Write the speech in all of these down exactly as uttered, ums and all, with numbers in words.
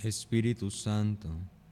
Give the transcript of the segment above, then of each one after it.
Espíritu Santo,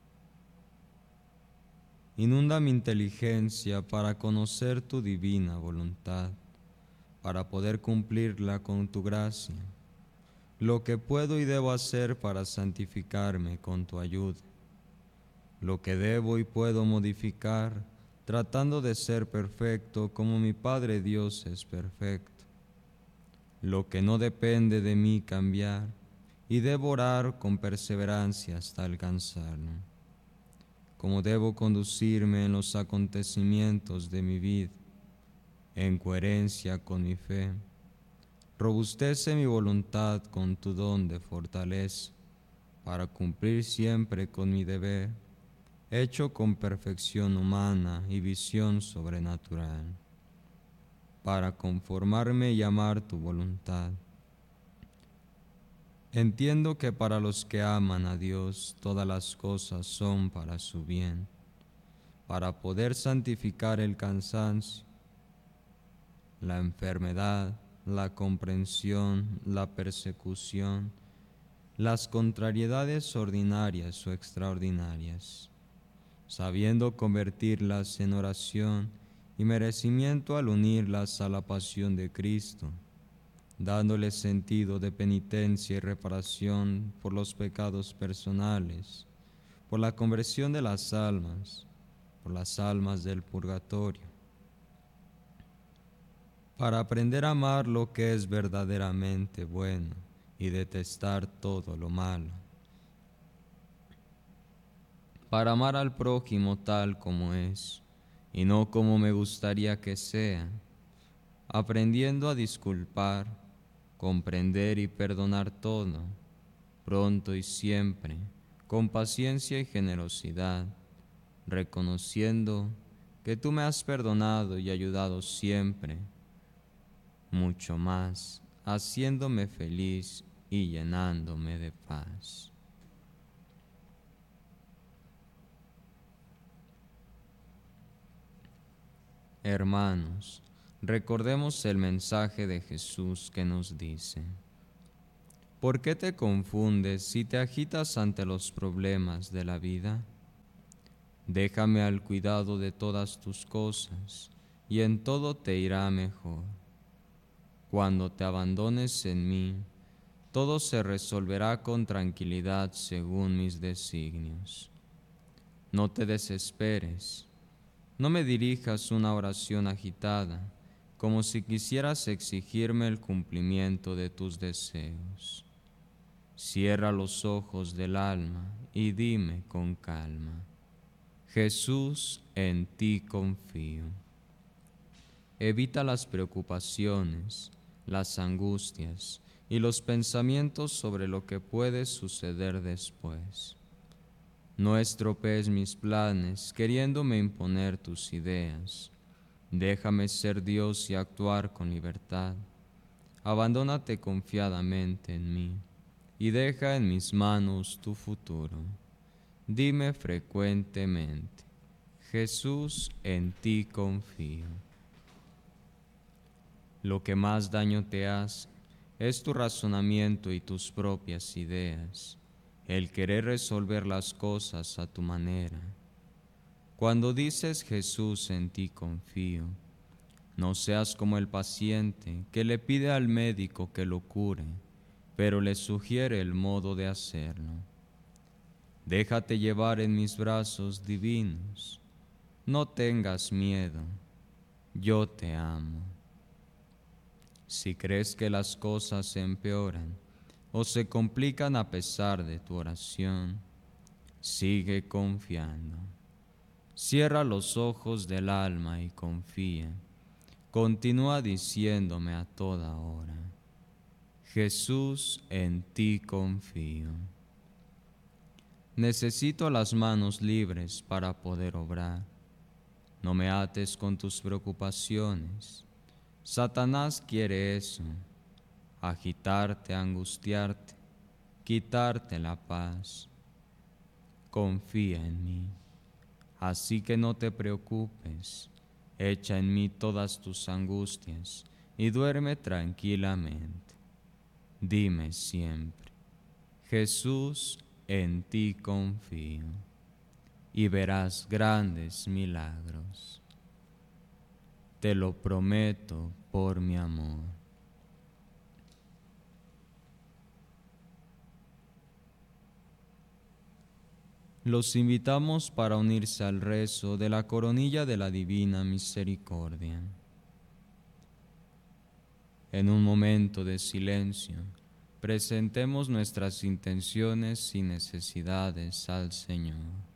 inunda mi inteligencia para conocer tu divina voluntad, para poder cumplirla con tu gracia, lo que puedo y debo hacer para santificarme con tu ayuda, lo que debo y puedo modificar, tratando de ser perfecto como mi Padre Dios es perfecto, lo que no depende de mí cambiar, y debo orar con perseverancia hasta alcanzarlo. Cómo debo conducirme en los acontecimientos de mi vida, en coherencia con mi fe. Robustece mi voluntad con tu don de fortaleza, para cumplir siempre con mi deber, hecho con perfección humana y visión sobrenatural, para conformarme y amar tu voluntad. Entiendo que para los que aman a Dios todas las cosas son para su bien, para poder santificar el cansancio, la enfermedad, la comprensión, la persecución, las contrariedades ordinarias o extraordinarias, sabiendo convertirlas en oración y merecimiento al unirlas a la pasión de Cristo, dándole sentido de penitencia y reparación por los pecados personales, por la conversión de las almas, por las almas del purgatorio, para aprender a amar lo que es verdaderamente bueno y detestar todo lo malo, para amar al prójimo tal como es, y no como me gustaría que sea, aprendiendo a disculpar, comprender y perdonar todo, pronto y siempre, con paciencia y generosidad, reconociendo que tú me has perdonado y ayudado siempre, mucho más, haciéndome feliz y llenándome de paz. Hermanos, recordemos el mensaje de Jesús que nos dice: ¿por qué te confundes si te agitas ante los problemas de la vida? Déjame al cuidado de todas tus cosas, y en todo te irá mejor. Cuando te abandones en mí, todo se resolverá con tranquilidad según mis designios. No te desesperes, no me dirijas una oración agitada, como si quisieras exigirme el cumplimiento de tus deseos. Cierra los ojos del alma y dime con calma: Jesús, en ti confío. Evita las preocupaciones, las angustias y los pensamientos sobre lo que puede suceder después. No estropees mis planes queriéndome imponer tus ideas. Déjame ser Dios y actuar con libertad. Abandónate confiadamente en mí y deja en mis manos tu futuro. Dime frecuentemente: Jesús, en ti confío. Lo que más daño te hace es tu razonamiento y tus propias ideas, el querer resolver las cosas a tu manera. Cuando dices Jesús, en ti confío, no seas como el paciente que le pide al médico que lo cure, pero le sugiere el modo de hacerlo. Déjate llevar en mis brazos divinos. No tengas miedo, yo te amo. Si crees que las cosas se empeoran o se complican a pesar de tu oración, sigue confiando. Cierra los ojos del alma y confía. Continúa diciéndome a toda hora: Jesús, en ti confío. Necesito las manos libres para poder obrar. No me ates con tus preocupaciones. Satanás quiere eso: agitarte, angustiarte, quitarte la paz. Confía en mí, así que no te preocupes. Echa en mí todas tus angustias y duerme tranquilamente. Dime siempre: Jesús, en ti confío, y verás grandes milagros. Te lo prometo por mi amor. Los invitamos para unirse al rezo de la coronilla de la Divina Misericordia. En un momento de silencio, presentemos nuestras intenciones y necesidades al Señor.